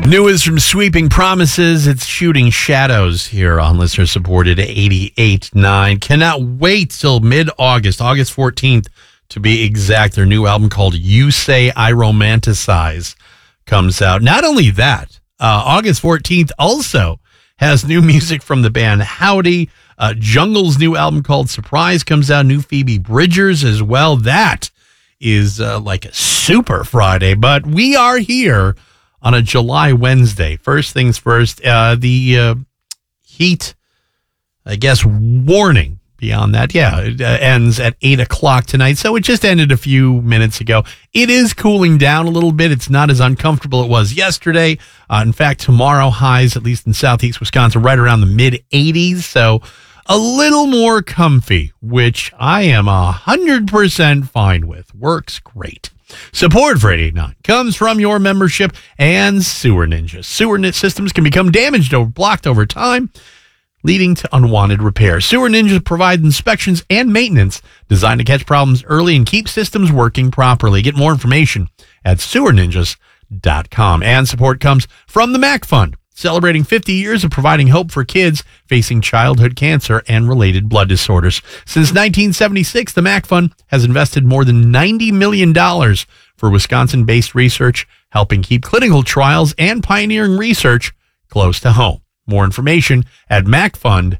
New is from Sweeping Promises. It's Shooting Shadows here on listener supported 88.9. Cannot wait till mid-August, August 14th to be exact. Their new album called You Say I Romanticize comes out. Not only that, August 14th also has new music from the band Howdy. Jungle's new album called Surprise comes out. New Phoebe Bridgers as well. That is like a super Friday, but we are here on a July Wednesday. First things first, the heat, I guess, warning beyond that. Yeah, it ends at 8 o'clock tonight. So it just ended a few minutes ago. It is cooling down a little bit. It's not as uncomfortable as it was yesterday. In fact, tomorrow highs, at least in southeast Wisconsin, right around the mid-80s. So a little more comfy, which I am 100% fine with. Works great. Support for 88.9 comes from your membership and Sewer Ninja. Sewer systems can become damaged or blocked over time, leading to unwanted repairs. Sewer Ninjas provide inspections and maintenance designed to catch problems early and keep systems working properly. Get more information at sewerninjas.com. And support comes from the MAC Fund, celebrating 50 years of providing hope for kids facing childhood cancer and related blood disorders. Since 1976, the MAC Fund has invested more than $90 million for Wisconsin-based research, helping keep clinical trials and pioneering research close to home. More information at macfund.org.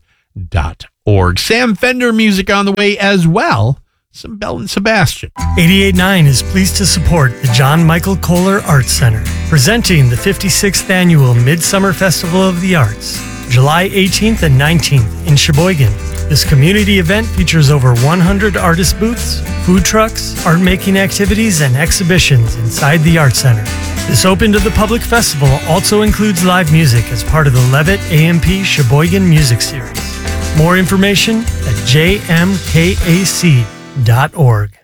Sam Fender music on the way as well. Some Bell and Sebastian. 88.9 is pleased to support the John Michael Kohler Arts Center, presenting the 56th Annual Midsummer Festival of the Arts, July 18th and 19th in Sheboygan. This community event features over 100 artist booths, food trucks, art-making activities, and exhibitions inside the Arts Center. This open to the public festival also includes live music as part of the Levitt AMP Sheboygan Music Series. More information at jmkac.org.